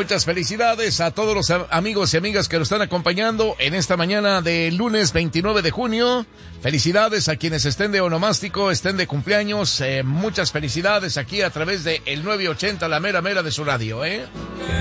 Muchas felicidades a todos los amigos y amigas que nos están acompañando en esta mañana de lunes 29 de junio. Felicidades a quienes estén de onomástico, estén de cumpleaños. Muchas felicidades aquí a través de el 980, la mera mera de su radio,